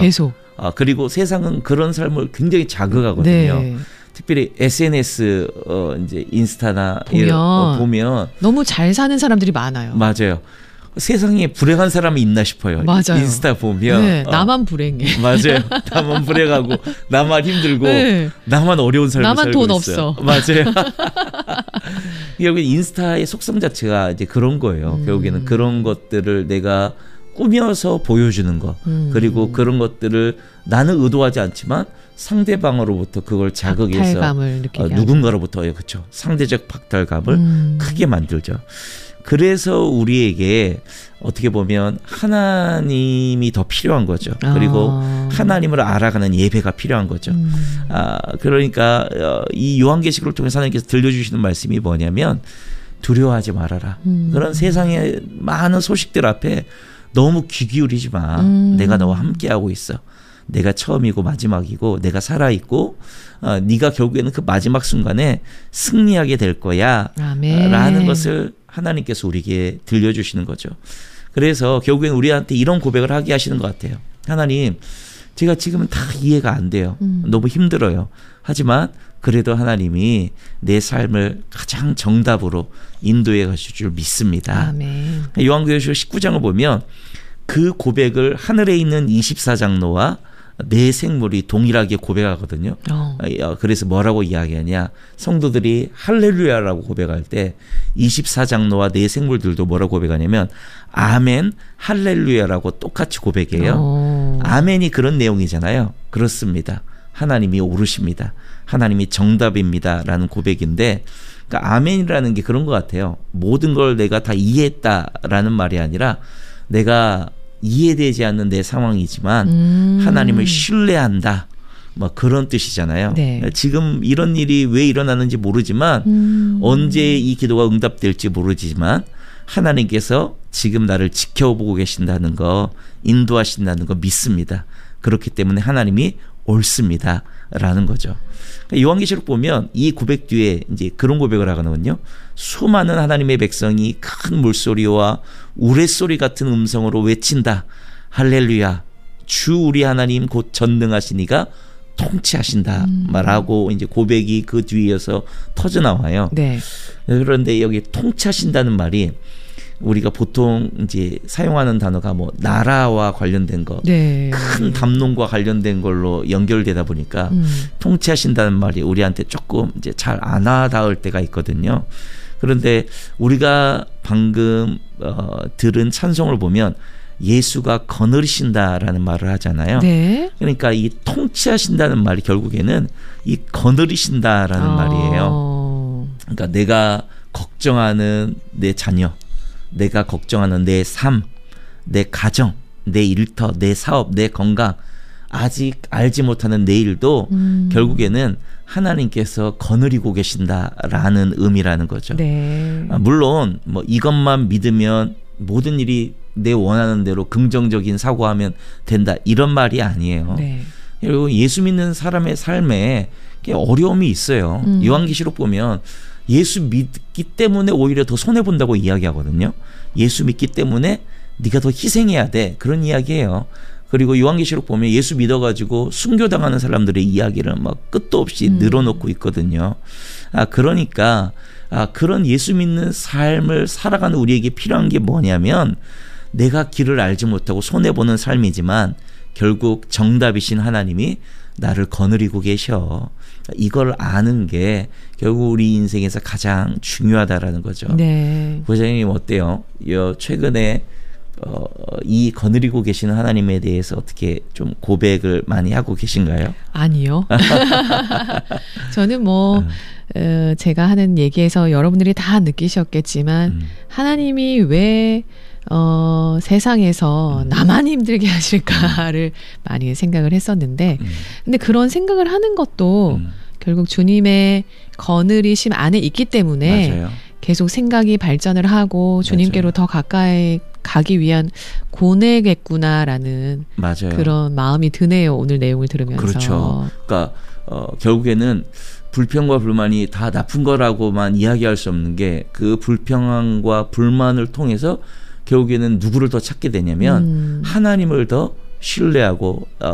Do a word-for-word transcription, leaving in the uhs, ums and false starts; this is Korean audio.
계속. 아, 그리고 세상은 그런 삶을 굉장히 자극하거든요. 네. 특별히 에스엔에스 어, 이제 인스타나 보면, 이런, 어, 보면 너무 잘 사는 사람들이 많아요. 맞아요. 세상에 불행한 사람이 있나 싶어요. 맞아요. 인스타 보면 네, 어. 나만 불행해. 맞아요. 나만 불행하고 나만 힘들고 네. 나만 어려운 삶을 나만 살고 돈 있어요. 없어. 맞아요. 결국 인스타의 속성 자체가 이제 그런 거예요. 음. 결국에는 그런 것들을 내가 꾸며서 보여주는 거. 음. 그리고 그런 것들을 나는 의도하지 않지만 상대방으로부터 그걸 자극해서 박탈감을 느끼게 어, 누군가로부터 그렇죠. 상대적 박탈감을 음. 크게 만들죠. 그래서 우리에게 어떻게 보면 하나님이 더 필요한 거죠. 그리고 아. 하나님을 알아가는 예배가 필요한 거죠. 음. 아, 그러니까 이 요한계시록을 통해서 하나님께서 들려주시는 말씀이 뭐냐면 두려워하지 말아라. 음. 그런 세상의 많은 소식들 앞에 너무 귀 기울이지 마. 음. 내가 너와 함께하고 있어. 내가 처음이고 마지막이고 내가 살아있고 어, 네가 결국에는 그 마지막 순간에 승리하게 될 거야. 아멘. 라는 것을 하나님께서 우리에게 들려주시는 거죠. 그래서 결국엔 우리한테 이런 고백을 하게 하시는 것 같아요. 하나님, 제가 지금은 다 이해가 안 돼요. 음. 너무 힘들어요. 하지만 그래도 하나님이 내 삶을 가장 정답으로 인도해 가실 줄 믿습니다. 아멘. 요한계시록 십구 장을 보면 그 고백을 하늘에 있는 이십사 장로와 네 생물이 동일하게 고백하거든요. 어. 그래서 뭐라고 이야기하냐. 성도들이 할렐루야라고 고백할 때 이십사 장로와 네 생물들도 뭐라고 고백하냐면 아멘 할렐루야라고 똑같이 고백해요. 어. 아멘이 그런 내용이잖아요. 그렇습니다. 하나님이 옳으십니다. 하나님이 정답입니다. 라는 고백인데 그러니까 아멘이라는 게 그런 것 같아요. 모든 걸 내가 다 이해했다라는 말이 아니라 내가 이해되지 않는 내 상황이지만 음. 하나님을 신뢰한다. 뭐 그런 뜻이잖아요. 네. 지금 이런 일이 왜 일어나는지 모르지만 음. 언제 이 기도가 응답될지 모르지만 하나님께서 지금 나를 지켜보고 계신다는 거, 인도하신다는 거 믿습니다. 그렇기 때문에 하나님이 옳습니다. 라는 거죠. 요한계시록 보면 이 고백 뒤에 이제 그런 고백을 하거든요. 수많은 하나님의 백성이 큰 물소리와 우레소리 같은 음성으로 외친다. 할렐루야. 주 우리 하나님 곧 전능하시니가 통치하신다. 음. 말하고 이제 고백이 그 뒤에서 터져 나와요. 네. 그런데 여기 통치하신다는 말이 우리가 보통 이제 사용하는 단어가 뭐 나라와 관련된 거, 네. 큰 담론과 관련된 걸로 연결되다 보니까 음. 통치하신다는 말이 우리한테 조금 이제 잘 안 와닿을 때가 있거든요. 그런데 우리가 방금 어, 들은 찬송을 보면 예수가 거느리신다라는 말을 하잖아요. 네. 그러니까 이 통치하신다는 말이 결국에는 이 거느리신다라는 어. 말이에요. 그러니까 내가 걱정하는 내 자녀, 내가 걱정하는 내 삶, 내 가정, 내 일터, 내 사업, 내 건강, 아직 알지 못하는 내일도 음. 결국에는 하나님께서 거느리고 계신다라는 의미라는 거죠. 네. 물론 뭐 이것만 믿으면 모든 일이 내 원하는 대로 긍정적인 사고하면 된다 이런 말이 아니에요. 네. 그리고 예수 믿는 사람의 삶에 어려움이 있어요. 음. 요한계시록 보면 예수 믿기 때문에 오히려 더 손해본다고 이야기하거든요. 예수 믿기 때문에 네가 더 희생해야 돼. 그런 이야기예요. 그리고 요한계시록 보면 예수 믿어가지고 순교당하는 사람들의 이야기를 막 끝도 없이 음. 늘어놓고 있거든요. 아, 그러니까 아, 그런 예수 믿는 삶을 살아가는 우리에게 필요한 게 뭐냐면 내가 길을 알지 못하고 손해보는 삶이지만 결국 정답이신 하나님이 나를 거느리고 계셔. 이걸 아는 게 결국 우리 인생에서 가장 중요하다라는 거죠. 네. 부장님 어때요? 요 최근에 어, 이 거느리고 계시는 하나님에 대해서 어떻게 좀 고백을 많이 하고 계신가요? 아니요. 저는 뭐 어, 제가 하는 얘기에서 여러분들이 다 느끼셨겠지만 음. 하나님이 왜 어, 세상에서 음. 나만 힘들게 하실까를 음. 많이 생각을 했었는데 음. 근데 그런 생각을 하는 것도 음. 결국 주님의 거느리심 안에 있기 때문에 맞아요. 계속 생각이 발전을 하고 주님께로 맞아요. 더 가까이 가기 위한 고뇌겠구나라는 맞아요. 그런 마음이 드네요. 오늘 내용을 들으면서. 그렇죠. 그러니까 어, 결국에는 불평과 불만이 다 나쁜 거라고만 이야기할 수 없는 게 그 불평과 불만을 통해서 결국에는 누구를 더 찾게 되냐면 음. 하나님을 더 신뢰하고 어,